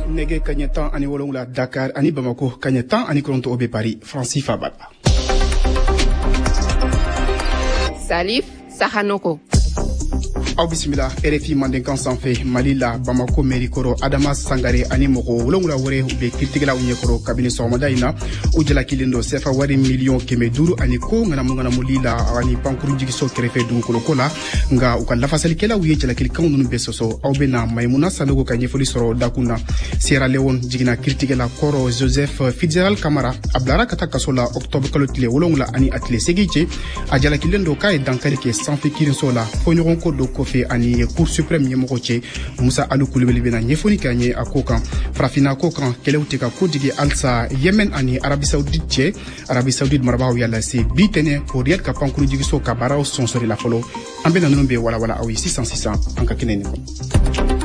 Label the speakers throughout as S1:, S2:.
S1: Nege Kanyetan ani wolongula Dakar ani Bamako Kanyetan ani Koronto Obe Paris Francis Fabala.
S2: Salif Sahanoko.
S1: Aw bisimila RFI Mandenkan sanfɛ Mali la Bamako mairie kɔrɔ Adama Sangare ani mɔgɔ wolonwula wɛrɛ u bɛ kiiritigɛlaw ɲɛkɔrɔ kabini sɔgɔmada in na u jalakilen don CFA wari miliyɔn 500 ani ko ŋanamu-ŋanamuli la ani pankuru jigiso kɛrɛfɛ dugukoloko la nka u ka lafasalikɛlaw ye jalakilikanw ninnu bɛɛ sɔsɔ aw bɛna Maimuna Sanogo ka ɲɛfɔli sɔrɔ dakun na. Sierra Leone jiginna kiiritigɛla kɔrɔ Joseph Fitzgerald Camara a bilara ka taa kaso la octobre kalo tile 7 ani a tile 8 cɛ a jalakilen don k'a ye dankari kɛ sanfɛ kiiriso la fo ɲɔgɔn ko do kɔfɛ ani Cour suprême ɲɛmɔgɔ cɛ Musa Alu Kulibali bɛna ɲɛfɔli kɛ an ye a ko kan. Farafina ko kan kɛlɛw tɛ ka kodigi halisa Yemen ani Arabi Saoudite cɛ. Arabi Saoudite marabagaw y'a lase bi tɛnɛ pour Riyad ka pankuru jigiso ka baaraw sɔnsɔri la fɔlɔ. An bɛna ninnu bɛ walawala aw ye sisan an ka kɛnɛ nin kɔnɔ.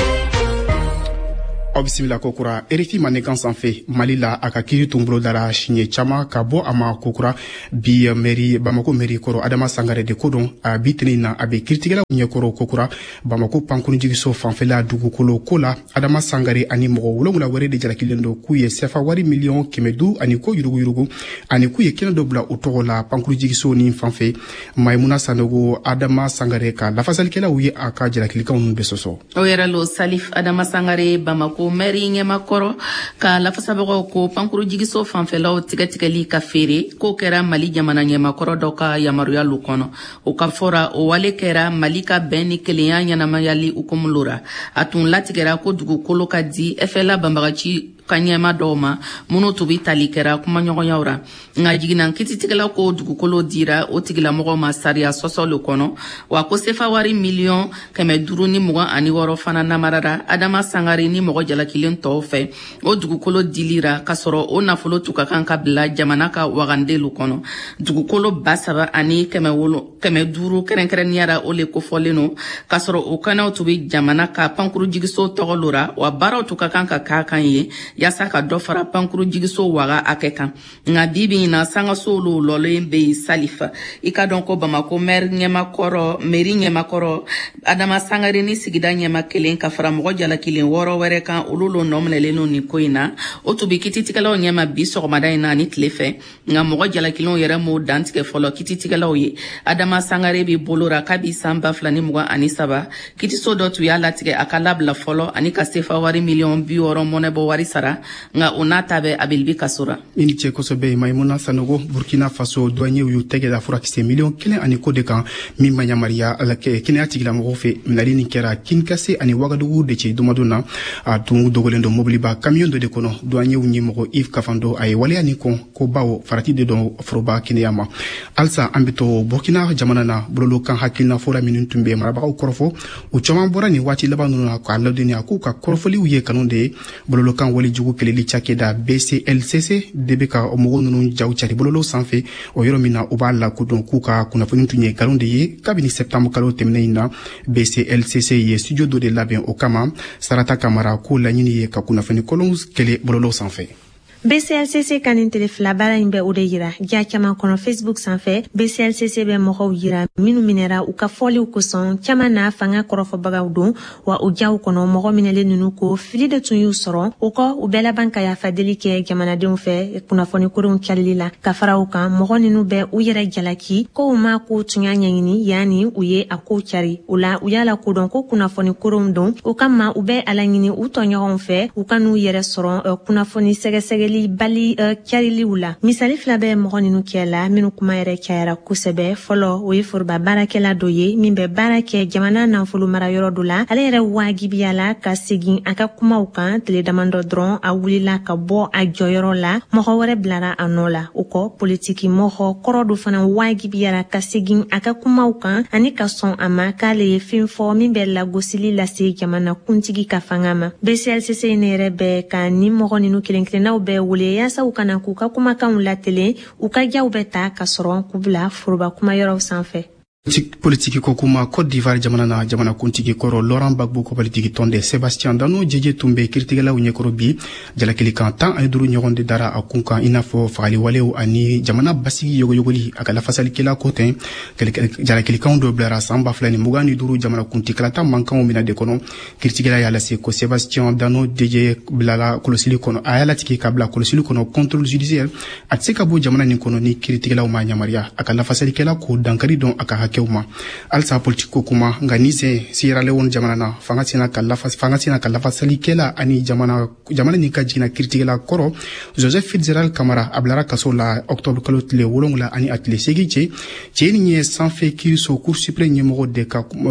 S1: Aw bisimila kokura RFI Mandenkan sanfɛ Mali la a ka kiiri tun bolo dara siɲɛ caman ka bɔ a ma kokura bi Bamako mairie kɔrɔ Adama Sangare de ko dɔn a bi tɛnɛ na a bɛ kiiritigɛlaw ɲɛkɔrɔ kokura Bamako pankuru jigiso fanfɛla dugukolo ko la Adama Sangare ani mɔgɔ wolonwula wɛrɛ de jalakilen don k'u ye CFA wari miliyɔn 500 ani ko yuruguyurugu ani k'u ye kɛnɛ dɔ bila u tɔgɔ la pankuru jigiso ni fanfɛ Maimuna Sanogo Adama Sangare ka lafasalikɛlaw ye a ka jalakilikanw ninnu bɛɛ sɔsɔ.
S3: O yɛrɛ lo Salif Adama Sangare Bamako mairie ɲɛmakɔrɔ ka lafasabagaw ko pankuru jigiso fanfɛlaw tigɛtigɛli ka feere ko kɛra Mali jamana ɲɛmakɔrɔ dɔ ka yamaruya lu kɔnɔ. O ka fɔra o wale kɛra Mali ka bɛn ni kelenya ɲɛnamayali hukumu lora. A tun latigɛra ko dugukolo ka di FLA banbagaci ka ɲɛma dɔw ma minnu tun bɛ tali kɛra kumaɲɔgɔnyaw ra. Nka jiginna kiiritigɛlaw ko dugukolo dira o tigilamɔgɔw ma sariya sɔsɔ lu kɔnɔ wa ko CFA wari miliyɔn 526 fana namarara Adama Sangare ni mɔgɔ jalakilen tɔw fɛ o dugukolo dilira ka sɔrɔ o nafolo tun ka kan ka bila jamana ka wagandelu kɔnɔ. Dugukolo 7 ani 500 kɛrɛnkɛrɛnniyara o le kofɔlen no ka sɔrɔ o kɛnɛw tun bɛ jamana ka pankuru jigiso tɔgɔ lora wa baaraw tun ka kan ka k'a kan ye yasa ka dɔ fara pankuru jigiso waga akɛ kan. Nka bibi in na sangasow lɔlen bɛ Salifa i ka dɔn ko Bamako mairie ɲɛmakɔrɔ Adama Sangare ni sigida ɲɛma kelen ka fara mɔgɔ jalakilen 6 wɛrɛ kan olu lo nɔminɛlen no ni ko in na o tun bɛ kiiritigɛlaw ɲɛma bi sɔgɔmada in na ni tile fɛ nka mɔgɔ jalakilenw yɛrɛ m'o dantigɛ fɔlɔ kiiritigɛlaw ye. Adama Sangare bɛ bolora kabi san 2023 kiiriso dɔ tun y'a latigɛ a ka labila fɔlɔ ani ka CFA wari miliyɔn 60 mɔnɛbɔ wari sara nka o n'a ta bɛ a bɛ kasora.
S1: I ni cɛ kosɛbɛ Maimuna Sanogo Burkina Faso douaniers y'u tɛgɛ da furakisɛ miliyɔn 1 ani ko de kan min ma yamaruya kɛnɛya tigilamɔgɔw fɛ minɛli nin kɛra Kinkase ani Wagadugu de cɛ dumadon na a tun dogolen don mobiliba camion dɔ de kɔnɔ douaniers ɲɛmɔgɔ Yves Kafando a ye waleya nin kɔn ko bawo farati de dɔn foroba kɛnɛya ma. Halisa an bɛ to Burkina jamana na bololokan hakilina fɔra minnu tun bɛ marabagaw kɔrɔfɔ u caman bɔra nin waati laban ninnu na k'a ladɔnniya k'u ka kɔrɔfɔliw ye kanu de ye. Bololokan walejugu kɛlɛli cakɛda BCLCC de bɛ ka mɔgɔw ninnu jaw cari bololo sanfɛ o yɔrɔ min na u b'a lakodɔn k'u ka kunnafoni tun ye nkalon de ye kabini septembre kalo tɛmɛnen in na BCLCC ye studio dɔ de labɛn o kama Sarata Kamara ko laɲini ye ka kunnafoni kolon kɛlɛ bololo sanfɛ.
S4: BCLCC ka nin tele fila baara in bɛ o de yira ja caman kɔnɔ Facebook sanfɛ BCLCC bɛ mɔgɔw yira minnu minɛra u ka fɔliw kosɔn caman na fanga kɔrɔfɔbagaw don wa o jaw kɔnɔ mɔgɔ minɛlen ninnu ko fili de tun y'u sɔrɔ o kɔ u bɛɛ laban ka yafadeli kɛ jamanadenw fɛ kunnafoni koronw calili la ka fara u kan mɔgɔ ninnu bɛ u yɛrɛ jalaki ko u ma ko tun y'a ɲɛɲini yanni u ye a ko cari o la u y'a la kodɔn ko kunnafoni koronw don o kama u bɛ ala ɲini u tɔɲɔgɔnw fɛ u ka n'u yɛrɛ sɔrɔ kunnafoni sɛgɛsɛgɛli bali cariliw la. Misali fila bɛ mɔgɔ ninnu kɛ la minnu kuma yɛrɛ cayara kosɛbɛ fɔlɔ o ye foroba baarakɛla dɔ ye min bɛ baara kɛ jamana nafolo mara yɔrɔ dɔ la ale yɛrɛ wajibiyala ka segin a ka kumaw kan tile damadɔ dɔrɔn a wulila ka bɔ a jɔyɔrɔ la mɔgɔ wɛrɛ bilara a nɔ la o kɔ politiki mɔgɔ kɔrɔ dɔ fana wajibiyala ka segin a ka kumaw kan ani ka sɔn a ma k'ale ye fɛn fɔ min bɛ lagosili lase jamana kuntigi ka fanga ma. BCLCC ne yɛrɛ bɛ ka ni mɔgɔ ninnu kelenkelennaw bɛ wele yaasa u kana k'u ka kumakanw latelen u ka jaw bɛ ta ka sɔrɔ k'u bila foroba kumayɔrɔw sanfɛ.
S1: Politique kokuma Côte d'Ivoire jamana kuntigi koro Laurent Gbagbo ko politique tonde Sébastien Dano jeje tumbe kirtigala unye koro bi jalakeli kan tan ay duru nyogonde dara akunka inafo faali walew ani jamana basigi yogoli akala fasali kila koten jalakeli kan do blara samba flani mugani duru jamana kunti kala tan mankan mina de kono kirtigala yala se ko Sébastien Dano jeje blala kolosili kono ayala tiki kabla kolosili kono contrôle judiciaire atsika bo jamana ni kono ni kirtigala uma nyamaria akala fasali kila ko dankari don aka keuma alsa politiko kuma nganize Sierra Leone jamana fangatina kala salikela ani jamana ni kajina kritikela koro Joseph Fitzgerald Camara ablara kasola octobre kalot le wolongla ani atle segiche cheni sanfe kiriso cour suprême numéro de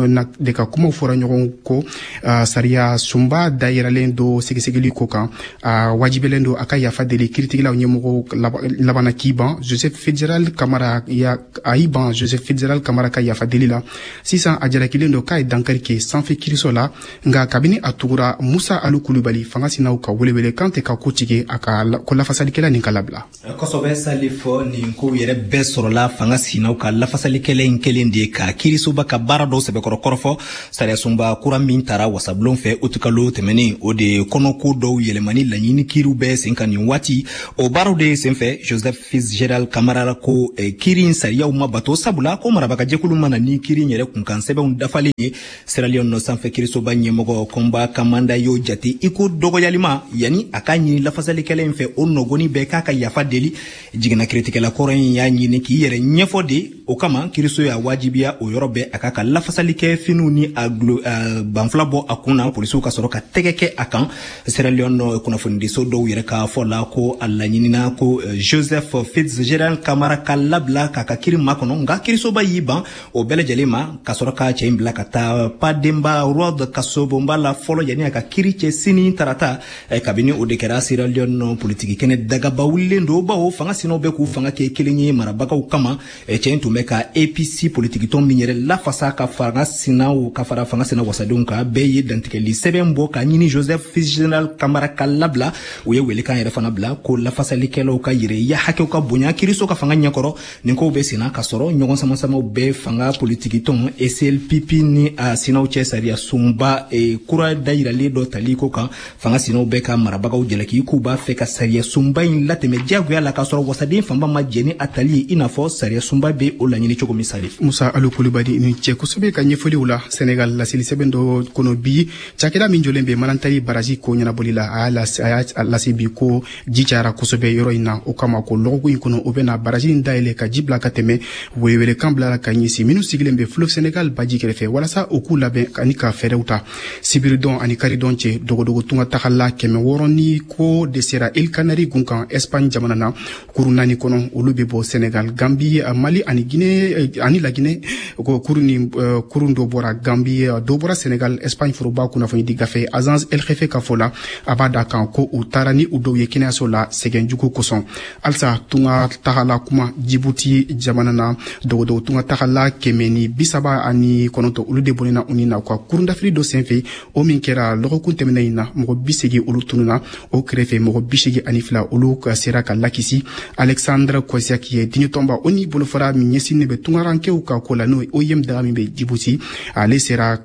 S1: ka kuma fora nyogon ko saria sumba daira lendo segisegeli koka wajibelendo akaya fadeli kritikela numéro labana kiban Joseph Fitzgerald Camara ya aiban Joseph Fitzgerald Camara ka yafa delila sisan ajara kilendo kai dankari ke sanfe kirisola nga kabini atugura Musa Alu Kulubali fangasina uka welewele kante ka kutige aka ko la fasalikela ni kalabla
S5: kosobe salifo ni nko yere besorola fangasina uka la fasalikela inkelende ka kirisoba ka barado sebe korofo sare sumba kura mintara wasablon fe utukalo temeni ode konoko do yelemani lanyini kirube sinkani wati o barode senfe Joseph Fitzgerald Camara ko kirin saria uma bato sabula ko marabaka jekuluma na ni kiri nyere kunkansebe undafali Sierra Leone no sanfe kiriso banye mogo komba kamanda yo jati iko dogo yalima yani akanyi la fasali kele mfe onogoni beka ka yafa deli jigina critique la koren ya nyine ki yere nyefode okama kiriso ya wajibia o yorobe akaka la fasali ke finuni aglo banflabo akuna polisu ka soroka tegeke akan Sierra Leone no kuna fundi so do yere ka fola ko alla nyinina ko Joseph Fitzgerald Camara kalabla kaka kiri makono nga kiriso ba yiban o bele jelema kasoroka chaimbla kata pademba road kasobomba la folo yani aka kiriche sini tarata kabini odekera Sierra Leone no politiki kene daga bawulle ndo ba o fanga sino be ku fanga ke kelenye marabaka ukama chentu meka APC politiki to minyere la fasa ka fanga sina o ka fara fanga sina wasadunka beye dantikeli sebembo ka nyini Joseph Fitzgerald Camara kalabla uye wele kan yere fana bla ko la fasa likelo ka yire ya hake ka bunya kiriso ka fanga nyakoro ninko be sina kasoro nyogon sama be fanga politiki ton SLPP ni a sina uche saria sumba kura daira le do taliko kan fanga sina be ka marabaka ujelaki kuba feka saria sumba in lateme jagu ya la kasoro wasadin famba majeni atali inafo saria sumba be olanyini choko misali
S1: Musa Alu Kulubali ni che kusobe ka nyefoli ula Senegal la silisebendo kono bi chakela minjolembe manantari baraji ko nyana bolila ala la sibi ko jichara kusobe yoro ina okama ko logo ikono obena baraji ndaile ka jibla kateme wewele kambla ka nyisi minu sigilembe fleuve Senegal baji kerefe wala sa okula be kanika fereuta sibiridon ani karidonche dogodogo tunga takalla keme woroni ko desera il Canary gunkan Espagne jamanana kurunani kono ulube bo Senegal Gambie Mali ani Guinée ani la Guinée ko kuruni kurundo bora Gambie do bora Senegal Espagne furuba kuna fani digafe agence el jefe kafola abada kan ko utarani udo yekina sola segenjuko koson alsa tunga takalla kuma Djibouti jamanana dogodogo tunga takalla kemeni bisaba ani kononto ulude bonina unina kwa kurunda fili do senfe o minkera logo kuntemena ina mogo bisegi ulutununa o krefe mogo bisegi anifla ulu ka sera ka lakisi Alexandre Kosiaki dinyotomba oni bolofara minyesi nebe tungaranke uka kola no o yem da mi be Djibouti ale sera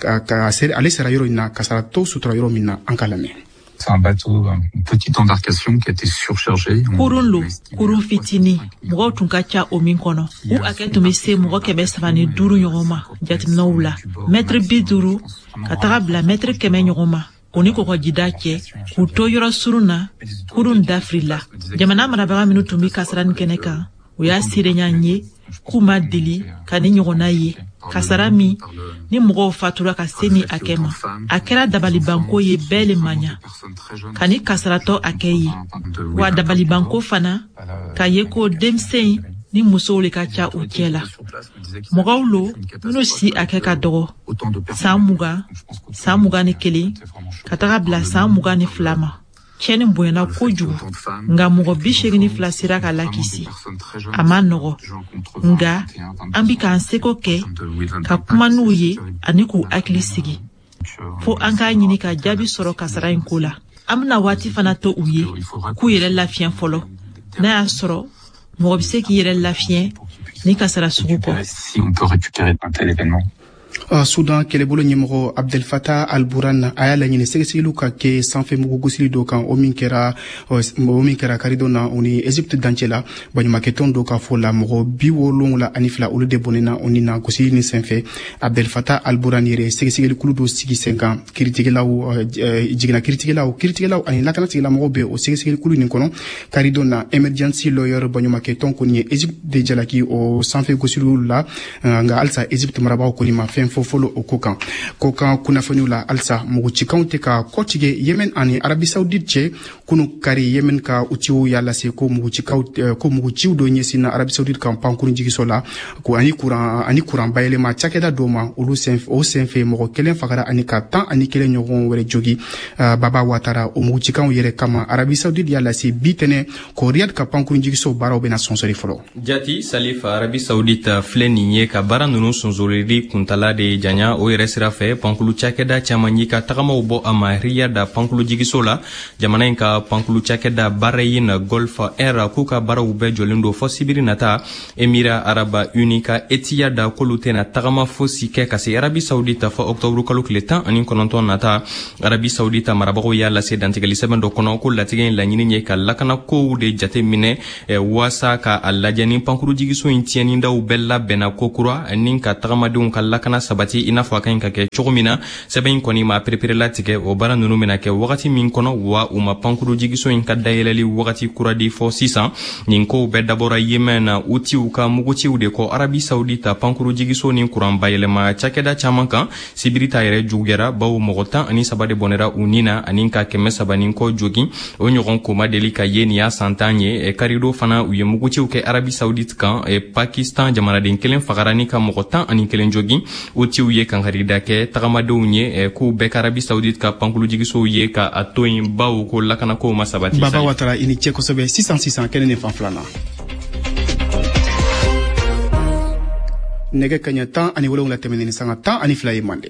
S1: yoro ina kasara to sutra yoro mina ankalame.
S6: C'est un bateau, une petite embarcation qui a été surchargée.
S7: Kurun fitini, mɔgɔw tun ka ca o min kɔnɔ. U hakɛ tun bɛ se mɔgɔ 305 ɲɔgɔn ma, jateminɛw la. Mètre 50 ka taga bila mètre 100 ɲɔgɔn ma. O ni kɔgɔjida cɛ, k'u to yɔrɔ surun na, kurun dafirila. Jamana marabaga minnu tun bɛ kasara ni kɛnɛ kan, u y'a sirenya n ye, k'u ma deli ka ni ɲɔgɔnna ye. Kasara min ni mɔgɔw fatura ka se ni akɛ ma. A kɛra dabalibanko ye bɛɛ le maɲa. Ka ni kasaratɔ akɛ ye. Wa dabalibanko fana ka ye ko denmisɛn ni musow le ka ca u cɛ la. Mɔgɔw lo minnu si akɛ ka dɔgɔ. San 21 ka taga bila san 22 ma. Cɛni bonyana kojugu nga mɔgɔ 82 sera ka lakisi. A ma nɔgɔ nga an bi k'an seko kɛ ka kuma n'u ye ani k'u hakili sigi fo an k'a ɲini ka jaabi sɔrɔ kasara in ko la. An bena waati fana to u ye k'u yɛrɛ lafiɲɛ fɔlɔ. N'a y'a sɔrɔ mɔgɔ bɛ se k'i yɛrɛ lafiɲɛ ni kasara sugu kɔ.
S6: Si on peut récupérer un tel événement.
S1: Soudan kelebolo ɲɛmɔgɔ Abdel Fattah al-Burhan a y'a laɲini sɛgɛsɛgɛliw ka kɛ sanfɛ mugu gosili dɔ kan o min kɛra karidon na o ni Egypte dancɛ la baɲumankɛtɔn dɔ ka fɔ la mɔgɔ 72 olu de bɔnɛna o ni na gosili ni senfɛ. Abdel Fattah al-Burhan yɛrɛ sɛgɛsɛgɛlikulu dɔ sigi sen kan jiginna kiritigɛlaw ani lakanatigilamɔgɔw bɛ o sɛgɛsɛgɛlikulu nin kɔnɔ karidon na emergency lawyer baɲumankɛtɔn kɔni ye Egypte de jalaki o sanfɛ gosiliw la nka halisa Egypte marabagaw kɔni ma fɛn fɔfɔlɔ o ko kan kunnafoniw la halisa mugucikanw tɛ ka kɔtigɛ Yemen ani Arabi Saoudite cɛ kunu kari Yemen ka utiw y'a lase ko muguciw dɔ ɲɛsinna Arabi Saoudite kan pankurun jigiso la ko ani kuran bayɛlɛma cakɛda dɔ ma olu senfɛ mɔgɔ kelen fagara ani ka 11 ɲɔgɔn wɛrɛ jogi Baba Watara o mugucikanw yɛrɛ kama Arabi Saoudite y'a lase bi tɛnɛ ko Riyad ka pankurun jigiso baaraw bɛna sɔnsɔri fɔlɔ.
S8: Jati Salif Arabi Saoudite filɛ nin ye ka baara ninnu sɔnsɔrili kuntala de janya o yɛrɛ sira fɛ pankulu cakɛda caman yi ka tagamaw bɔ a ma Riyada pankulu jigiso la jamana in ka pankulu cakɛda Bahrain Gulf Air k'u ka baaraw bɛɛ jɔlen do fɔ sibiri nata Emira Araba Uni ka Etihad k'olu tɛna tagama fosi kɛ ka se Arabi Saoudite fɔ octobre kalo tile 19 nata Arabi Saoudite marabagaw y'a lase dantigɛli sɛbɛn dɔ kɔnɔ ko latigɛ in laɲini ye ka lakana kow de jate minɛ wasa ka a lajɛ ni pankulu jigiso in tiɲɛnidaw bɛɛ labɛnna ko kura ni ka tagamadenw ka lakana sabati ina fɔ a ka ɲi ka kɛ cogo min na sɛbɛn in kɔni ma perepere latigɛ o baara ninnu bɛna kɛ wagati min kɔnɔ wa u ma pankuru jigiso in ka dayɛlɛli wagati kura di fɔ sisan nin kow bɛɛ dabɔra Yemen na utiw ka muguciw de kɔ Arabi Saoudite pankuru jigiso ni kuran bayɛlɛma cakɛda caman kan sibiri ta yɛrɛ juguyara bawo mɔgɔ 13 de bɔnɛra u ni na ani ka 300 ni kɔ jogi o ɲɔgɔn ko ma deli ka ye nin y'a santan ye karido fana u ye muguciw kɛ Arabi Saoudite kan Pakistan jamanaden kelen fagara ni ka mɔgɔ 11 jogi utiw ye kangarida kɛ tagamadenw ye k'u bɛɛ ka Arabi Saoudite ka pankulu jigisow ye ka a to yen bawo ko lakanako ma sabati.
S1: Baba Watara i ni cɛ kosɛbɛ sisan kɛnɛ ni fan filanan nɛgɛ kaɲɛ 17 tɛmɛnen ni sanga 12 ye mande.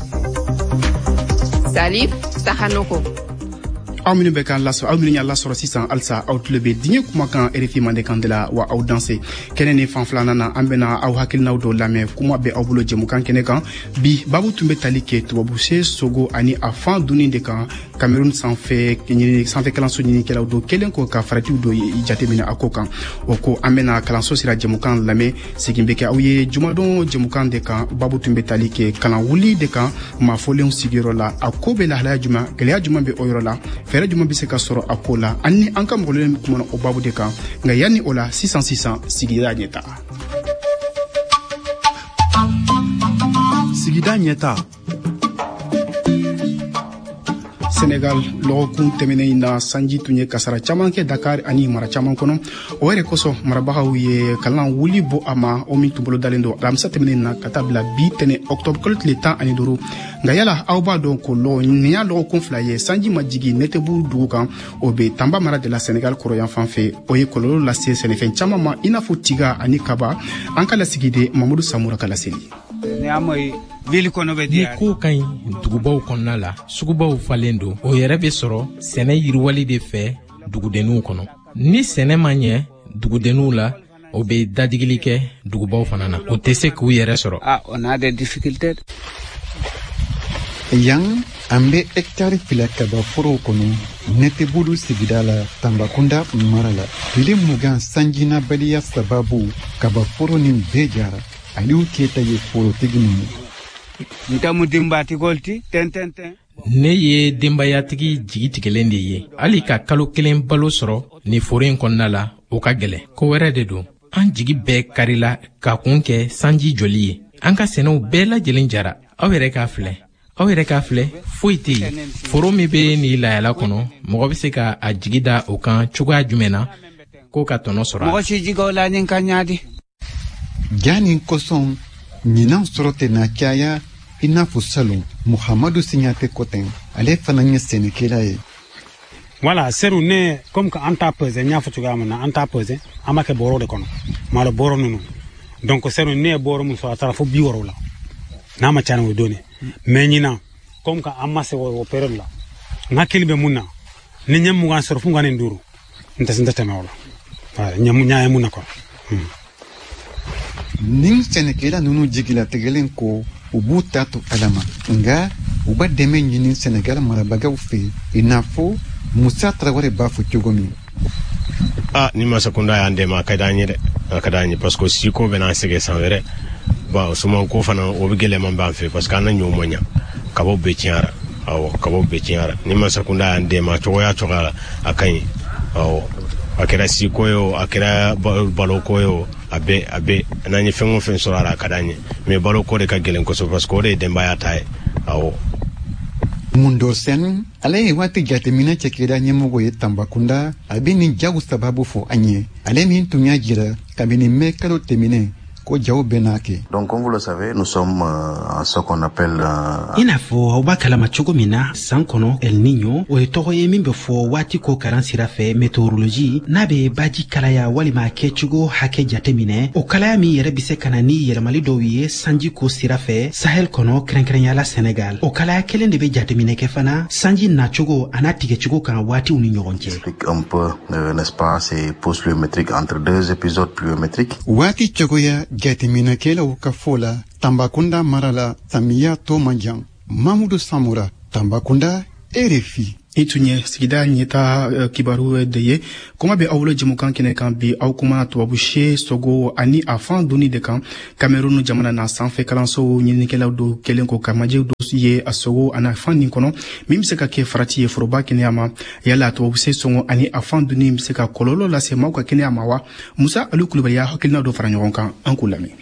S2: Salif Sahanoko.
S1: Aw minnu bɛ k'an lasɔrɔ aw minnu y'a lasɔrɔ sisan halisa aw tulo bɛ diɲɛ kumakan RFI Mandenkan de la wa aw danse kɛnɛ ni fan filanan na an bɛna aw hakilinaw dɔw lamɛn kuma bɛ aw bolo jɛmukan kɛnɛ kan bi babu tun bɛ tali kɛ tubabuse sogo ani a fan dunni de kan Cameroun sanfɛ kalanso ɲinikɛlaw dɔ kelen ko ka faratiw dɔ jateminɛ a ko kan o ko an bɛna kalanso sira jɛmukan lamɛn segin bɛ kɛ aw ye jumadon jɛmukan de kan babu tun bɛ tali kɛ kalan wuli de kan maafɔlenw sigiyɔrɔ la a ko bɛ lahalaya juma gɛlɛya juma bɛ o yɔrɔ la fɛɛrɛ juma bɛ se ka sɔrɔ a ko la ani an ka mɔgɔlen kumana o babu de kan nka yanni o la sisan sigida ɲɛta Senegal lɔgɔkun tɛmɛnen na sanji tun ye kasara caman kɛ Dakar ani mara caman kɔnɔ o yɛrɛ kosɔn marabagaw ye kalan wuli bɔ a ma o min tun bolo dalen don alamisa tɛmɛnen na ka taa bila bi tɛnɛ octobre kalo tile 15 nka yala aw b'a dɔn ko nin y'a lɔgɔkun 2 ye sanji ma jigi Netebu dugu kan o bɛ Tamba mara de la Senegal kɔrɔyan fan fɛ o ye kɔlɔlɔ lase sɛnɛfɛn caman ma i n'a fɔ tiga ani kaba an ka lasigiden Mamadou Samura ka laseli.
S9: Ni ko ka ɲi dugubaw kɔnɔna la sugubaw falen don o yɛrɛ bɛ sɔrɔ sɛnɛ yiriwali de fɛ dugudenninw kɔnɔ ni sɛnɛ ma ɲɛ dugudenninw la o bɛ dadigili kɛ dugubaw fana na o tɛ se k'u yɛrɛ sɔrɔ.
S10: On a des difficultés.
S11: Yang an bɛ hectare 2 kaba forow kɔnɔ Netebu sigida la Tambakunda mara la tile 20 sanjinabaliya sababu kaba foro nin bɛɛ jara Aliou Keita ye forotigi ninnu.
S9: Ne ye denbayatigi jigitigɛlen de ye hali ka kalo 1 balo sɔrɔ ni foro in kɔnɔna la o ka gɛlɛn ko wɛrɛ de don an jigi bɛɛ karila ka kun kɛ sanji joli ye an ka sɛnɛw bɛɛ lajɛlen jara aw yɛrɛ k'a filɛ foyi tɛ yen foro min bɛ ni layala kɔnɔ mɔgɔ bɛ se ka a jigi da o kan cogoya jumɛn na ko ka tɔnɔ sɔrɔ a la.
S11: Jani kosɔn ɲinan sɔrɔ tɛ na caya i n'a fɔ salon Muhamadu Signate Koten ale fana ye sɛnɛkɛla ye.
S12: Voilà, seru ne comme que an t'a pesé n y'a fɔ cogoya min na an t'a pesé an b'a kɛ bɔrɔ de kɔnɔ malo bɔrɔ ninnu donc seru ne ye bɔrɔ min sɔrɔ a taara fo 60 la n'a ma ca ni o don mais ɲinan comme que an ma se o période la n hakili bɛ mun na ni ɲɛ 20 sɔrɔ fo 25 n tɛ tɛmɛ o la voilà ɲɛ ye mun na quoi.
S11: nin sɛnɛkɛla nunu jigilatigɛlen ko u b'u ta to ala ma nga u ba dɛmɛ ɲini sɛnɛgali marabagaw fɛ i n'a fɔ musa tarawele b'a fɔ cogo min.
S10: ni masakunda y'an dɛmɛ a ka d'an ye dɛ a ka d'an ye parce que siko bɛna sɛgɛ san wɛrɛ bon sumanko fana o bɛ gɛlɛman b'an fɛ parce que an na ɲɔw ma ɲa kabaw bɛɛ tiɲɛra awɔ kabaw bɛɛ tiɲɛra ni masakunda y'an dɛmɛ cogoya la a ka ɲi awɔ a kɛra siko ye o a kɛra baloko ye o a bɛ n'an ye fɛn o fɛn sɔrɔ a la a ka d'an ye mais baloko de ka gɛlɛn kosɛbɛ parce que o de ye denbaya ta ye awɔ.
S11: Mundo Sen ale ye waati jateminɛ cɛkɛda ɲɛmɔgɔ ye Tambakunda a bɛ nin jaw sababu fɔ an ye ale min tun y'a jira kabini mɛn kalo tɛmɛnɛ ko jaw bɛ n'a kɛ.
S13: Donc comme vous le savez, nous sommes en ce qu'on appelle
S14: i n'a fɔ aw b'a kalama cogo min na san kɔnɔ El Niño o ye tɔgɔ ye min bɛ fɔ waati ko karan sira fɛ météorologie n'a bɛ baji kalaya walima kɛcogo hakɛ jateminɛ o kalaya min yɛrɛ bɛ se ka na ni yɛlɛmali dɔw ye sanji ko sira fɛ Sahel kɔnɔ kɛrɛnkɛrɛnyala Sénégal o kalaya kelen de bɛ jateminɛ kɛ fana sanji nacogo a n'a tigɛcogo kan waatiw ni ɲɔgɔn cɛ.
S13: Explique un peu n'est-ce pas ces pauses pluviométriques entre deux épisodes pluviométriques.
S11: Waati cogoya jateminɛkɛlaw ka fɔ la Tambakunda mara la samiya tɔ man jan Mamudu Samura Tambakunda RFI.
S1: I tun ye sigida ɲɛta kibaru de ye kuma bɛ aw bolo jɛmukan kɛnɛ kan bi aw kuma tubabu se sogo ani a fan doni de kan Cameroun jamana na sanfɛ kalanso ɲininikɛlaw do kɛlen ko ka majɛ do ye a sogo ani a fan nin kɔnɔ min bɛ se ka kɛ farati ye foroba kɛnɛya ma yala tubabu se sɔngɔ ani a fan doni bɛ se ka kɔlɔlɔ lase maaw ka kɛnɛya ma wa Musa Ali Kulubali y'a hakilina dɔ fara ɲɔgɔn kan an k'u lamɛn.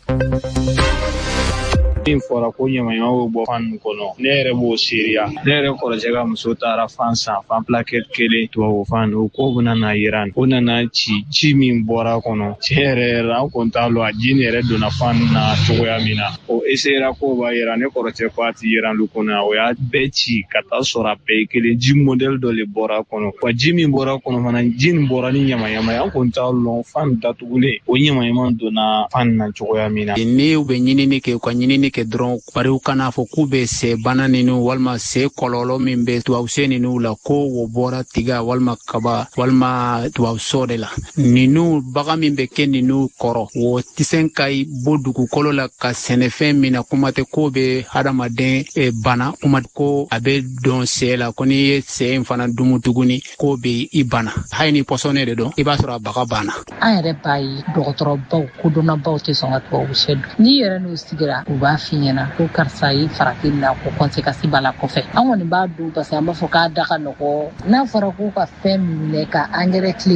S15: Min fɔra ko ɲamaɲamaw bɔ fan kɔnɔ ne yɛrɛ b'o seereya ne yɛrɛ kɔrɔcɛ ka muso taara fan san fan plaquette kelen tubabu fan o ko bɛna na yira o nana ci min bɔra kɔnɔ tiɲɛ yɛrɛ an kun t'a lɔ a ji ni yɛrɛ donna fan na cogoya min na o essayera ko b'a yira ne kɔrɔcɛ ko a ti yira lu kɔnɔ o y'a bɛɛ ci ka taa sɔrɔ a bɛɛ kelen ji modèle dɔ le bɔra kɔnɔ wa ji min bɔra kɔnɔ fana ji nin bɔra ni ɲamaɲama an kun t'a lɔn fan datugulen o ɲamaɲama donna fan na cogoya min na
S16: ni u bɛ ɲinini kɛ u ka ɲinini kɛ dɔrɔn bari u kana fɔ k'u bɛ se bana ninu walima se kɔlɔlɔ min bɛ tubabuse ninu la ko o bɔra tiga walima kaba walima tubabuso de la ninu bagan min bɛ kɛ ninu kɔrɔ o tɛ se ka bɔ dugukolo la ka sɛnɛfɛn min na kuma tɛ ko bɛ hadamaden bana kuma ko a bɛ dɔn se la ko n'i ye se in fana dumu tuguni ko bɛ i bana hali ni pɔsɔnɛ de dɔn i b'a sɔrɔ a baga banna.
S17: An yɛrɛ b'a ye dɔgɔtɔrɔbaw kodɔnnabaw tɛ sɔn ka tubabusɛ dun n'i yɛrɛ n'u sigira u b'a f'i ɲɛna ko karisa ye farati la ko conséquence b'a la kɔfɛ an kɔni b'a dun parce que an b'a fɔ k'a da ka nɔgɔ n'a fɔra k'u ka fɛn minɛ ka engrais tile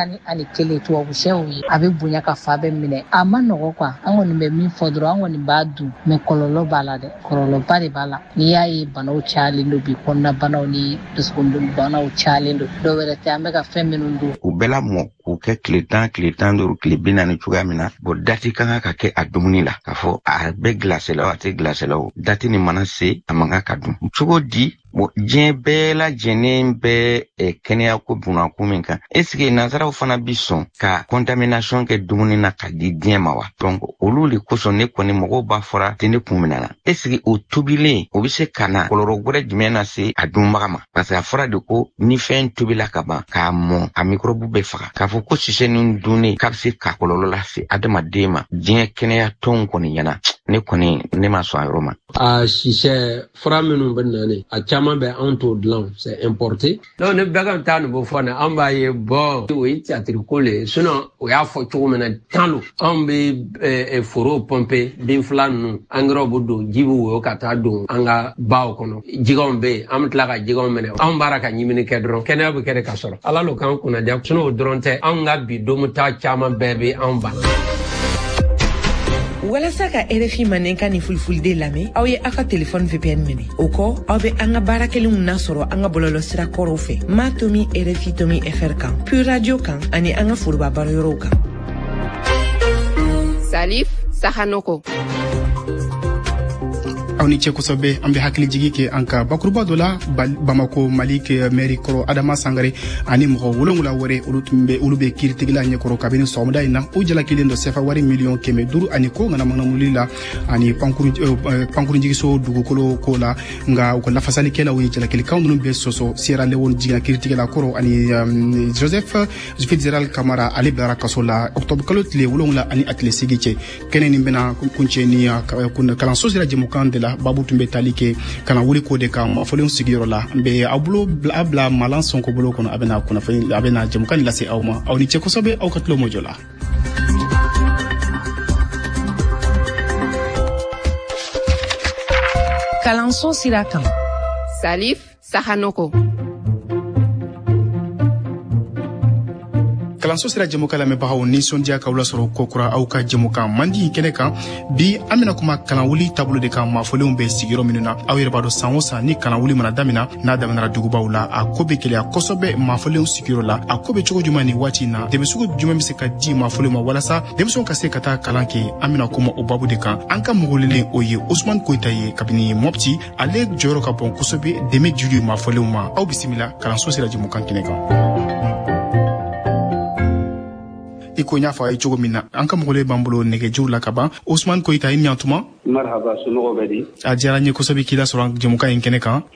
S17: 41 tubabusɛw ye a bɛ bonya ka fa bɛ minɛ a ma nɔgɔ quoi an kɔni bɛ min fɔ dɔrɔn an kɔni b'a dun mais kɔlɔlɔ b'a la dɛ kɔlɔlɔba de b'a la n'i y'a ye banaw cayalen don bi kɔnɔna banaw ni dusukundimi banaw cayalen don dɔw wɛrɛ tɛ an bɛ ka fɛn minnu dun
S18: u bɛɛ lamɔ k'u kɛ tile 10 tile 15 tile 40 cogoya min na bon dati kan ka kɛ a dumuni la k'a fɔ a bɛ glacé la a tɛ glacé la dati ni mana se a man ka dun cogo di diɲɛ bɛɛ lajɛlen bɛ kɛnɛya ko bunako min kan est-ce que nanzaraw fana bi sɔn ka contamination kɛ dumuni na ka di diɲɛ ma wa donc olu de kosɔn ne kɔni mɔgɔw b'a fɔra tɛ ne kun minɛ na est-ce que o tobilen o bɛ se ka na kɔlɔlɔ wɛrɛ jumɛn na se a dunbaga ma parce que a fɔra de ko ni fɛn tobila ka ban k'a mɔn a microbe bɛ faga k'a fɔ ko sisɛ nin dunnen k'a bɛ se ka kɔlɔlɔ lase adamaden ma diɲɛ kɛnɛya tɔnw kɔni ɲɛna ne kɔni ne ma sɔn a yɔrɔ ma.
S19: A sisɛ fura minnu bɛ nani a caman bɛ anw t'o dilan c'est importé donc ne bɛɛ ka taa nin bɔ fɔ ne an b'a ye bɔn o ye théâtre ko le sinon o y'a fɔ cogo min na tan lo anw bɛ foro pomper bin fila ninnu engrais bɛ don ji bɛ woyo ka taa don an ka baw kɔnɔ jɛgɛw bɛ yen an bɛ tila ka jɛgɛw minɛ anw b'ara ka ɲimini kɛ dɔrɔn kɛnɛya bɛ kɛ de ka sɔrɔ ala lo k'an kunnadiya sinon o dɔrɔn tɛ anw ka bi domuta caman bɛɛ bɛ anw bana.
S20: Walasa ka RFI manenka ni fulfulde lamɛn aw ye aw ka téléphone VPN minɛ o kɔ aw bɛ an ka baarakelenw nasɔrɔ an ka bɔlɔlɔsira kɔrɔw fɛ ma tomi RFI tomi FR kan Pure Radio kan ani an ka foroba baarayɔrɔw kan.
S2: Salif Sahanoko.
S1: aw ni cɛ kosɛbɛ an bɛ hakili jigi kɛ an ka bakuruba dɔ la Bamako Mali maire kɔrɔ Adama Sangare ani mɔgɔ 7 wɛrɛ olu bɛ kiiritigila ɲɛkɔrɔ kabini sɔgɔmada in na o jalakilen dɔ sefa wari miliyɔn 500 ani ko ŋanamunamuli la ani pankurujigiso dugukolo ko la nka u ka lafasalikɛlaw ye jalakilikan ninnu bɛ sɔsɔ Sierra Leone jiginna kiiritigila kɔrɔ ani Joseph Fitzgerald Camara ale bilara kaso la octobre kalo tile 7 ani a tile 8 cɛ kɛnɛ nin bɛna kuncɛ ni kalanso sera jɛmukan de la babu tun bɛ tali kɛ kana wuli ko de kan mafɔlenw sigiyɔrɔ la n bɛ a bila Malan Sonko bolo kɔnɔ a bɛna jɛmukan lase aw ma aw ni cɛ kosɛbɛ aw ka tulo mɔjɔ la.
S20: Kalanso sira kan.
S2: Salif Sahanoko.
S1: kalanso sera jɛmukan lamɛnbagaw nisɔndiya k'aw lasɔrɔ kokura aw ka jɛmukan mandi kɛnɛ kan bi an bɛna kuma kalanwuli taabolo de kan mafɔlenw bɛ sigiyɔrɔ minnu na aw yɛrɛ b'a dɔn san o san ni kalanwuli mana damina n'a daminɛra dugubaw la a ko bɛ gɛlɛya kosɛbɛ mafɔlenw sigiyɔrɔ la a ko bɛ cogo jumɛn ni waati in na dɛmɛ sugu jumɛn bɛ se ka di mafɔlenw ma walasa denmisɛnw ka se ka taa kalan kɛ an bɛna kuma o babu de kan an ka mɔgɔlilen o ye Usman Koyita ye kabini Mopti ale jɔyɔrɔ ka bon kosɛbɛ dɛmɛ juli mafɔlenw ma aw bisimila kalanso sera jɛmukan kɛnɛ kan. Iko nya fa ay cogo min na an ka mɔgɔlen b'an bolo nɛgɛjuru la ka ban Usman Koyita i ɲantuma
S21: marhaba sunɔgɔ bɛ di
S1: a diyara n ye kosɛbɛ k'i lasɔrɔ jɛmukan in kɛnɛ kan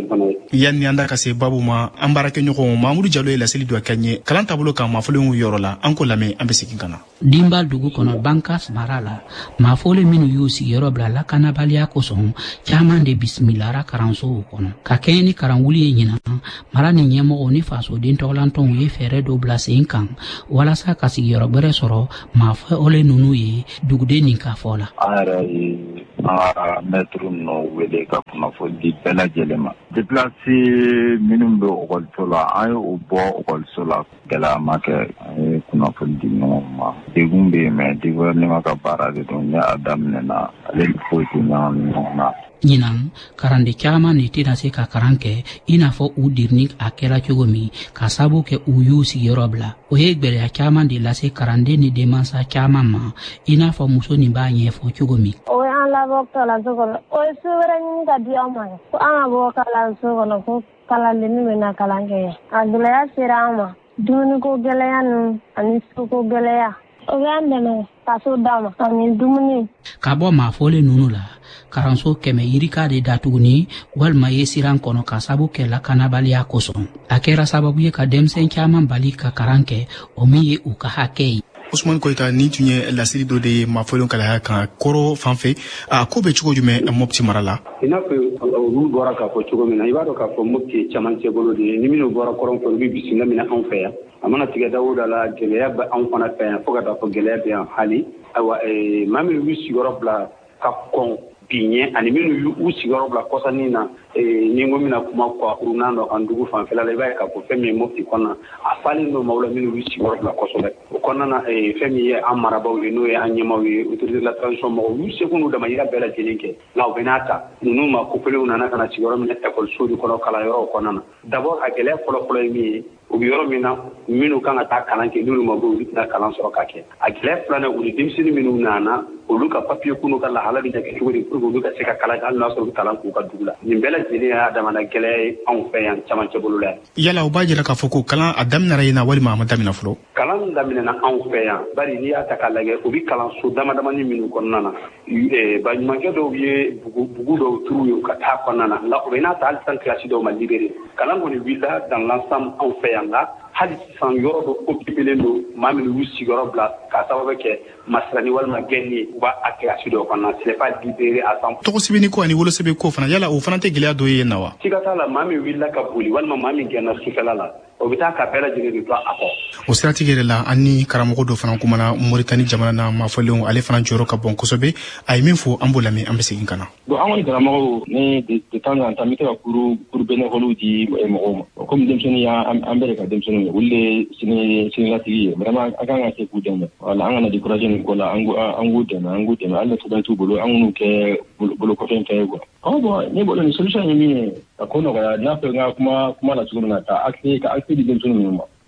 S1: yanni an da ka se babu ma an baarakɛɲɔgɔn Mamudu Jalo ye laseli dɔ kɛ ɲɛ kalan taabolo kan mafɔlenw yɔrɔ la an ko lamɛn an bɛ segin ka na
S22: Dimba dugu kɔnɔ Bankas mara la mafɔlen minnu y'u sigiyɔrɔ bila lakanabaliya kosɔn caman de bisimilara kalansow kɔnɔ ka kɛɲɛ ni kalanwuli ye ɲinan mara ni ɲɛmɔgɔw ni fasoden tɔgɔlantɔnw ye fɛɛrɛ dɔ bila sen kan walasa ka sigiyɔrɔ bɛrɛ sɔrɔ mafɔlen ninnu ye duguden nin ka fɔ la
S23: an yɛrɛ ye an ka mɛtiri ninnu wele ka kunnafoni bɛɛ lajɛlen ma deplase minnu bɛ ɔkɔliso la an ye o bɔ ɔkɔliso la gɛlɛya ma kɛ an ye kunnafoni di ɲɔgɔn ma degun bɛ yen mɛ gouvernement ka baara de don n'a daminɛna ale foyi tɛ ɲagami ɲɔgɔn na
S22: ɲinan karande caman de tɛna se ka karan kɛ i n'a fɔ u dirni a kɛra cogo min ka sabu kɛ u y'u sigiyɔrɔ bila o ye gwɛlɛya caman de lase karande ni denmansa caman ma i n'a fɔ muso nin b'a ɲɛfɔ cogo min
S24: o y'an labɔ kalanso kɔnɔ o ye su wɛrɛ ɲini ka di an ma ko an ka bɔ kalanso kɔnɔ ko kalandenni bɛna kalan kɛ a gɛlɛya sera an ma dumuniko gɛlɛya ninnu ani suko gɛlɛya o b'an dɛmɛ ka so d'a ma ani dumuni
S22: ka bɔ mafɔlen ninnu la karanso 100 yirika de datuguni walima ye siran kɔnɔ ka sabu kɛ lakanabaliya kosɔn a kɛra sababu ye ka denmisɛn caman bali ka karan kɛ o min ye u ka hakɛ ye
S1: Usman Koyita ni tun ye lasiri dɔ de ye mafɔlenw kalaya kan kɔrɔ fan fɛ a ko bɛ cogo jumɛn Mopti mara la
S21: i n'a fɔ olu bɔra k'a fɔ cogo min na i b'a dɔn k'a fɔ Mopti ye camancɛ bolo de ye ni minnu bɔra kɔrɔn fɛ olu bɛ bisimila minɛ anw fɛ yan a mana tigɛ Dawuda la gɛlɛya bɛ anw fana fɛ yan fo ka taa fɔ gɛlɛya bɛ yan hali ayiwa maa minnu y'u sigiyɔrɔ bila ka kɔn bi ɲɛ ani minnu y'u sigiyɔrɔ bila kɔsannin na ni n ko bɛna kuma urunan dɔ kan dugu fanfɛla la i b'a ye k'a fɔ fɛn min ye Mopti kɔnɔna a falen don maaw la minnu y'u sigiyɔrɔ bila kosɛbɛ o kɔnɔna na fɛn min ye an marabaw ye n'o ye an ɲɛmaw ye autorité de la transition mɔgɔw y'u seko n'u damayira bɛɛ lajɛlen kɛ nka u bɛ n'a ta ninnu ma kopelenw nana ka na sigiyɔrɔ minɛ ekɔliso de kɔnɔ kalanyɔrɔw kɔnɔna na d'abord a gɛlɛya fɔlɔfɔlɔ ye min ye u bɛ yɔrɔ min na minnu kan ka taa kalan kɛ n'olu ma bɔ olu tɛna kalan sɔrɔ ka kɛ a gɛlɛya filanan u ni denmisɛnnin minnu nana olu ka papiye kun n'u ka lahala bɛ kɛ cogo di pour que olu ka se ka kalan kɛ hali n'a sɔrɔ u bɛ kalan k'u ka dugu la nin bɛɛ lajɛlen y'a damana gɛlɛya ye anw fɛ yan camancɛ bolo la yan.
S1: yala u b'a jira k'a fɔ ko kalan a daminɛra yen na walima a ma daminɛ fɔlɔ.
S21: kalan daminɛna anw fɛ yan bari n'i y'a ta k'a lajɛ u bɛ kalanso damadamani minnu kɔnɔna na baɲumankɛ dɔw ye bugu dɔw turu ye u ka taa kɔnɔna na nka u bɛ n'a ta hali san kilasi dɔw ma libéré kalan kɔni wulila dans l'ensemble anw fɛ yan nka hali sisan yɔrɔ dɔ occupélen don maa minnu y'u sigiyɔrɔ bila k'a sababu kɛ masirani walima gɛnni ye u b'a a kilasi dɔw kɔnɔna c'est pas libéré à 100%.
S1: tɔgɔ sɛbɛnni ko ani wolosɛbɛn ko fana yala o fana tɛ gɛlɛya dɔ ye yen na wa.
S21: siga t'a la maa min wulila ka boli walima maa min gɛnna sufɛla la o bɛ taa ka bɛɛ lajɛlen de to a kɔ.
S1: o siratigɛ yɛrɛ la an ni karamɔgɔ dɔ fana kumana Moritani jamana na mafɔlenw ale fana jɔyɔrɔ ka bon kosɛbɛ a ye min fɔ an b'o lamɛn an bɛ segin ka na.
S25: bon an kɔni karamɔgɔw ne de temps en temps n bɛ se ka cours bénévoles di mɔgɔw ma comme denmisɛnnin y'an bɛɛ de ka denmisɛnninw ye olu de sinilatigi ye vraiment an kan ka se k'u dɛmɛ wala an kana décourager nin ko la an k'u dɛmɛ hali ni sɛbɛn t'u bolo an k'u kɛ bolokɔfɛ fɛn ye quoi. bon ne bolo ni solution ye min ye ka ko nɔgɔya n'a fɛ n ka kuma la cogo min na ka accès di denmisɛnninw ma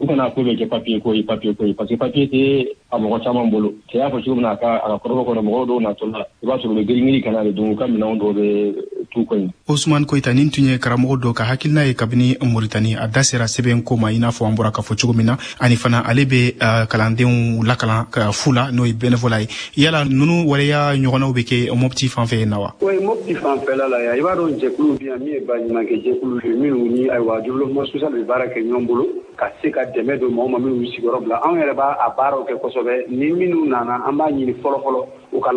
S25: u kana ko bɛ kɛ papier ko ye parce que papier tɛ a mɔgɔ caman bolo cɛ y'a fɔ cogo min na a ka kɔrɔfɔ kɔnɔ mɔgɔw dɔw natɔla i b'a sɔrɔ u bɛ girin kana de dun u ka minɛnw dɔw bɛ tu ko in.
S1: Ousmane Koita nin tun ye karamɔgɔ dɔ ka hakilina ye kabini Mauritanie a da sera sɛbɛn ko ma i n'a fɔ an bɔra k'a fɔ cogo min na ani fana ale bɛ kalandenw lakalan ka fu la n'o ye bénévolat ye yala ninnu waleya ɲɔgɔnnaw bɛ kɛ Mopti fan fɛ yen na wa.
S21: Oui Mopti fan fɛ la i b'a dɔn jɛkulu bi yan min ye baɲumankɛ jɛkulu ye minnu ni ayiwa développement social bɛ baara kɛ ɲɔgɔn bolo ka se ka dɛmɛ don mɔgɔ ma minnu sigiyɔrɔ bila anw yɛrɛ b'a a baaraw kɛ kosɛbɛ ni minnu nana an b'a ɲini fɔlɔfɔlɔ u ka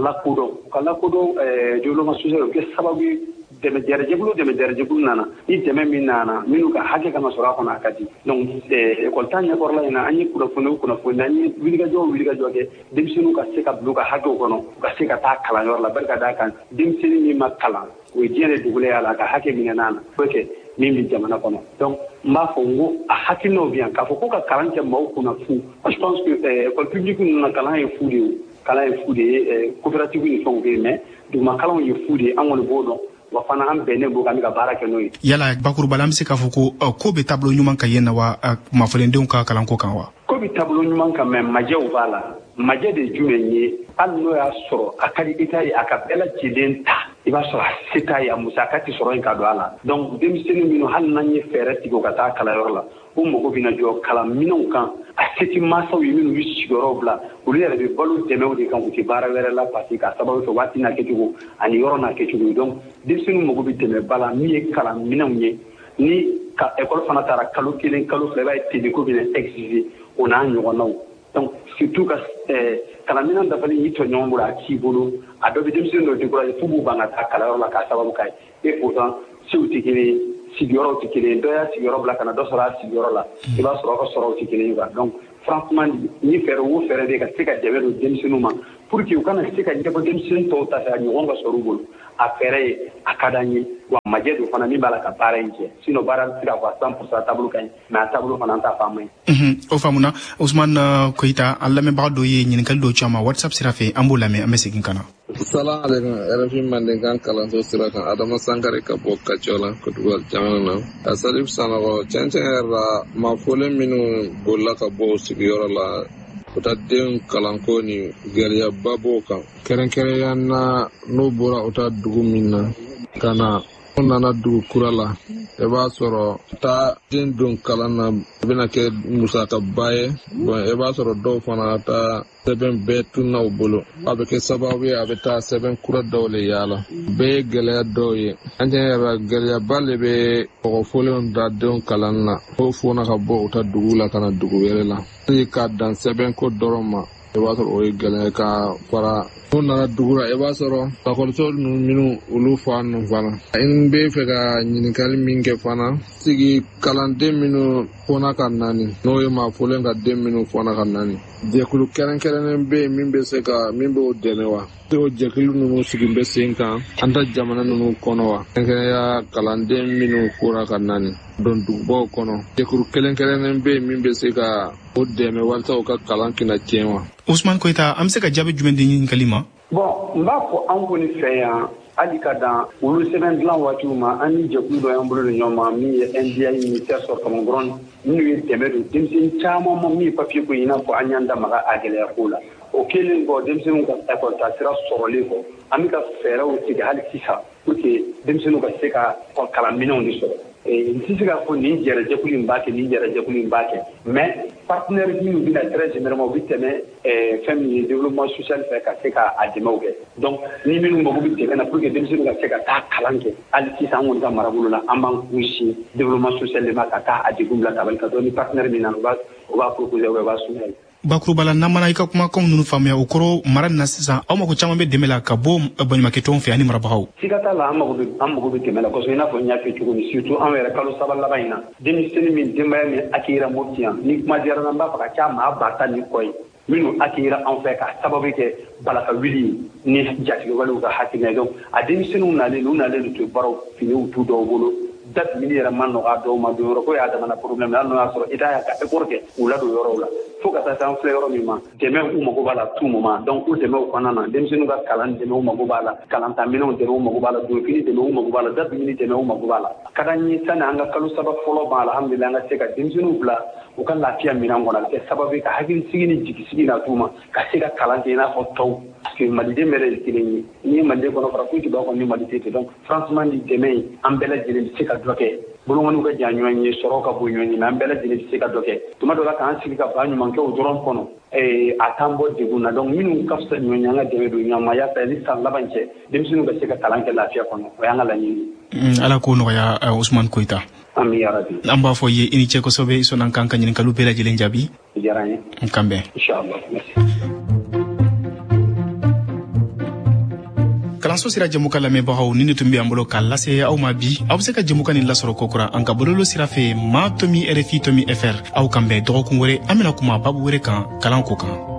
S21: lakodɔn développement social o kɛ sababu ye dɛmɛjɛkulu nana ni dɛmɛ min nana minnu ka hakɛ kan ka sɔrɔ a kɔnɔ a ka di donc école ta ɲɛkɔrɔla in na an ye kunnafoni an ye wulikajɔ kɛ denmisɛnninw ka se ka bila u ka hakɛw kɔnɔ u ka se ka taa kalanyɔrɔ la barika d'a kan denmisɛnnin min ma kalan o ye diɲɛ de dugule y'a la a ka hakɛ minɛ n'a na fo kɛ min bɛ jamana kɔnɔ donc n b'a fɔ n ko a hakilinaw bɛ yan k'a fɔ ko ka kalan kɛ maaw kunna fu je pense que école publique ninnu na kalan ye fu de ye kalan ye fu de ye coopérative ni fɛnw bɛ yen mais duguma kalanw ye fu de ye an kɔni b'o dɔn wa fana an bɛnnen b'o kan ka baara kɛ n'o ye. Yala bakurubala an bɛ se k'a fɔ ko bɛ taabolo ɲuman kan yen na wa kunnafonidenw ka kalanko kan wa. Ko bɛ taabolo ɲuman kan mais majɛw b'a la majɛ de ye jumɛn ye hali n'o y'a sɔrɔ a ka di État ye a ka bɛɛ lajɛlen ta i b'a sɔrɔ a se t'a ye a musaka tɛ sɔrɔ yen ka don a la donc denmisɛnnin minnu hali n'an ye fɛɛrɛ tigɛ u ka taa kalanyɔrɔ la u mago bɛna jɔ kalanminɛnw kan a se tɛ mansaw ye minnu bɛ sigiyɔrɔw bila olu yɛrɛ bɛ balo dɛmɛw de kan u tɛ baara wɛrɛ la parce que k'a sababu kɛ waati n'a kɛcogo ani yɔrɔ n'a kɛcogo ye donc denmisɛnninw mago bɛ dɛmɛba la min ye kalanminɛnw ye ni ka école fana taara kalo 1 kalo 2 i b'a ye téléco bɛna exiger o n'a ɲɔgɔnnaw donc surtout ka kalanminɛn dafalen y'i tɔ ɲɔgɔn bolo a t'i bolo a dɔ bɛ denmisɛnnin dɔ découragé f'u b'u ban ka taa kalanyɔrɔ la k'a sababu k'a ye et pourtant sew tɛ kelen ye sigiyɔrɔw tɛ kelen ye dɔ y'a sigiyɔrɔ bila ka na dɔ sɔrɔ a sigiyɔrɔ la i b'a sɔrɔ aw ka sɔrɔw tɛ kelen ye quoi donc franchement ni fɛɛrɛ o fɛɛrɛ de ka se ka dɛmɛ don denmisɛnninw ma pour que u kana se ka ɲɛbɔ denmisɛnnin tɔw ta fɛ a ɲɔgɔn ka sɔrɔ u bolo a fɛɛrɛ ye a ka d'an ye wa majɛ don fana min b'a la ka baara in kɛ sinon baara tɛ se ka fɔ a 100% taabolo ka ɲi mais a taabolo fana an t'a fɔ a man ɲi. O faamuna Ousmane Koita an lamɛnbaga dɔ ye ɲininkali dɔw ci an ma WhatsApp sira fɛ an b'o lamɛn an bɛ segin ka na.
S3: Salam alaikum RFI Mandenkan kalanso sira kan Adama Sankare ka bɔ Kacɔla Côte jamana na a Salif Sanogo cɛncɛn yɛrɛ la maafolen minnu bolila ka bɔ sigiyɔrɔ la u ta den kalanko ni gɛlɛyaba b'o kan kɛrɛnkɛrɛnya na n'o bɔra u ta dugu min na ka na o nana dugu kura la i b'a sɔrɔ taa den don kalan na a bɛna kɛ musakaba ye bon i b'a sɔrɔ dɔw fana taa sɛbɛn bɛɛ tunna u bolo a bɛ kɛ sababu ye a bɛ taa sɛbɛn kura dɔw le yaala bɛɛ ye gɛlɛya dɔw ye an cɛ yɛrɛ gɛlɛyaba le bɛ mɔgɔfɔlenw da denw kalan na o fona ka bɔ u ta dugu la ka na dugu wɛrɛ la hali ka dan sɛbɛn ko dɔrɔn ma i b'a sɔrɔ o ye gɛlɛya ka fara n'u nana dugu la i b'a sɔrɔ lakɔliso ninnu minnu olu fa ninnu fana n bɛ fɛ ka ɲininkali min kɛ fana sigi kalanden minnu fɔna ka nani n'o ye maafolen ka den minnu fɔna ka nani jɛkulu kɛrɛnkɛrɛnnen bɛ yen min b'o dɛmɛ wa o jɛkulu ninnu sigi bɛ sen kan an ta jamana ninnu kɔnɔ wa kɛrɛnkɛrɛnya kalanden minnu fɔra ka nani don dugubaw kɔnɔ jɛkulu kɛrɛnkɛrɛnnen bɛ yen min bɛ se ka o dɛmɛ walasa u ka kalan kɛnɛ tiɲɛ wa. Ousmane Koita an bɛ se ka jaabi jumɛn di ɲininkali ma. Bon n b'a fɔ an kɔni fɛ yan hali ka dan olu sɛbɛn dilan waatiw ma an ni jɛkulu dɔ y'an bolo de ɲɔgɔn ma min ye NDI ministère sɔrɔtɔmɔ dɔrɔn minnu ye dɛmɛ don denmisɛnnin caman ma min ye papier ko in n'a fɔ an y'an da maga a gɛlɛya ko la o kɛlen kɔ denmisɛnninw ka école ta sira sɔrɔlen kɔ an bɛ ka fɛɛrɛw tigɛ hali sisan pour que denmisɛnninw ka se ka kalanminɛnw de sɔrɔ n tɛ se k'a fɔ nin jɛrɛjɛkulu in b'a kɛ nin jɛrɛjɛkulu in b'a kɛ mais partenaire minnu bɛna très généralement u bɛ tɛmɛ fɛn min ye développement social fɛ ka se k'a dɛmɛw kɛ donc ni minnu mago bɛ dɛmɛ na pour que denmisɛnninw ka se ka taa kalan kɛ hali sisan an kɔni ka marabolo la an b'an kun sin développement social de ma ka taa a degun bila tabali kan ni partenaire min na u b'a proposer ou u b'a soumettre. Bakurubala n'an mana i ka kumakanw ninnu faamuya o kɔrɔ mara nin na sisan aw mago caman bɛ dɛmɛ la ka bɔ baɲumankɛtɔnw fɛ ani marabagaw. Siga t'a la an mago bɛ dɛmɛ la kosɛbɛ i n'a fɔ n y'a fɛ cogo min surtout an yɛrɛ kalo saba laban in na denmisɛnnin min denbaya min accueillir Mopti yan ni kuma diyara n b'a fɛ ka kɛ maa ba tan ni kɔ ye minnu accueillir anw fɛ k'a sababu kɛ balaka wuli ni jatigɛwalew ka hakilina ye donc a denmisɛnninw nalen to baaraw finiw t'u dɔw bolo date min yɛrɛ ma nɔgɔ a dɔw ma don yɔrɔ ko y'a damana problème hali n'o y'a sɔrɔ État y'a ka effort kɛ u ladon yɔrɔw la
S21: fo ka taa an filɛ yɔrɔ min ma dɛmɛ u mago b'a la tout moment donc u dɛmɛ u kɔnɔna na denmisɛnninw ka kalan dɛmɛ u mago b'a la kalantaminɛw dɛmɛ u mago b'a la donfini dɛmɛ u mago b'a la dadumuni dɛmɛ u mago b'a la ka d'an ye sani an ka kalo 3 fɔlɔ ban alhamdulilayi an ka se ka denmisɛnninw bila u ka lafiya minɛn kɔnɔ a bɛ kɛ sababu ye ka hakilisigi ni jigisigi na d'u ma ka se ka kalan kɛ i n'a fɔ tɔw parce que maliden bɛɛ de kelen ye ni maliden kɔnɔ fara foyi tɛ b'a kɔnɔ ni maliden tɛ donc franchement ni dɛmɛ in an bɛɛ lajɛlen bɛ se ka dɔ kɛ bolomaniw ka jan ɲɔgɔn ye sɔrɔ ka bon ɲɔgɔn ye an bɛɛ lajɛlen bɛ se ka dɔ kɛ tuma dɔ la k'an sigi ka ba ɲuman kɛ o dɔrɔn kɔnɔ a t'an bɔ degun na donc minnu ka fisa ɲɔgɔn ye an ka dɛmɛ don ɲɔgɔn ma yaasa ni san laban cɛ denmisɛnninw bɛ se ka kalan kɛ lafiya kɔnɔ o y'an ka laɲini.
S1: Ala k'o nɔgɔya Usman Koyita.
S21: Ami yarabi.
S1: An b'a fɔ ye i ni cɛ kosɛbɛ sɔnni an kan ka ɲininkaliw bɛɛ lajɛlen jaabi.
S21: Diyara n ye.
S1: N kan bɛn.
S21: Inchallah. Merci.
S1: Kalanso sira jɛmukan lamɛnbagaw ni ne tun bɛ an bolo k'a lase aw ma bi aw bɛ se ka jɛmukan nin lasɔrɔ kokura an ka bɔlɔlɔ sira fɛ maa tomi RFI tomi FR aw kan bɛn dɔgɔkun wɛrɛ an bɛna kuma babu wɛrɛ kan kalan ko kan.